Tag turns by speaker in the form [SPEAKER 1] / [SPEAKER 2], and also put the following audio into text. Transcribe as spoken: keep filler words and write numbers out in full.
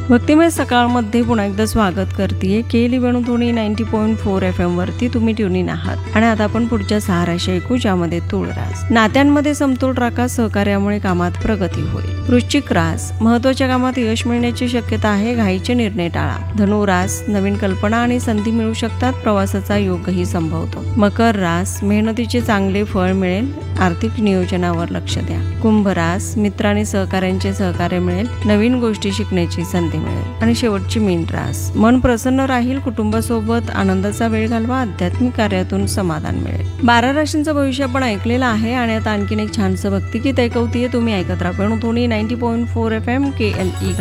[SPEAKER 1] भक्तिमय सकाळमध्ये पुन्हा एकदा स्वागत करते केली वेणुध्वनी नव्वद पॉईंट चार एफ एम वरती तुम्ही ट्यून आहात आणि आता आपण पुढच्या सहा राशी ऐकू, ज्यामध्ये तुळ रास. नात्यांमध्ये समतोल राखा, सहकार्यामुळे कामात प्रगती होईल. वृश्चिक रास, महत्त्वाच्या कामात यश मिळण्याची शक्यता आहे, घाईचे निर्णय टाळा. धनु रास, नवीन कल्पना आणि संधी मिळू शकतात, प्रवासाचा योगही संभवतो. मकर रास, मेहनतीचे चांगले फळ मिळेल, आर्थिक नियोजनावर लक्ष द्या. कुंभ रास, मित्र आणि सहकाऱ्यांचे सहकार्य मिळेल, नवीन गोष्टी शिकण्याची संधी मिळेल. आणि शेवटची मीन रास, मन प्रसन्न राहील, कुटुंबासोबत आनंदाचा वेळ घालवा, आध्यात्मिक कार्यातून समाधान मिळेल. बारा राशींचं भविष्य आपण ऐकलेलं आहे आणि आता आणखीन एक छानसं भक्तिगीत ऐकवतीये. तुम्ही ऐकत राहा वेणुध्वनी नव्वद पॉईंट चार एफ एम के एल ई